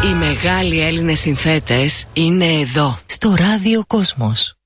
Οι μεγάλοι Έλληνες συνθέτες είναι εδώ. Στο Ράδιο Κόσμος.